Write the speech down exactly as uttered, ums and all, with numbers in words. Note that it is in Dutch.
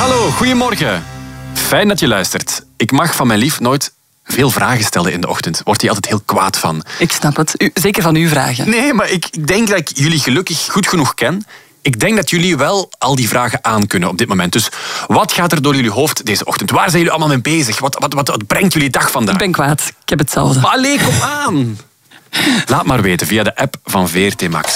Hallo, goedemorgen. Fijn dat je luistert. Ik mag van mijn lief nooit veel vragen stellen in de ochtend. Wordt hij altijd heel kwaad van. Ik snap het. U, zeker van uw vragen. Nee, maar ik, ik denk dat ik jullie gelukkig goed genoeg ken. Ik denk dat jullie wel al die vragen aankunnen op dit moment. Dus wat gaat er door jullie hoofd deze ochtend? Waar zijn jullie allemaal mee bezig? Wat, wat, wat, wat brengt jullie dag vandaag? Ik ben kwaad. Ik heb hetzelfde. Maar allee, kom aan. Laat maar weten via de app van V R T Max.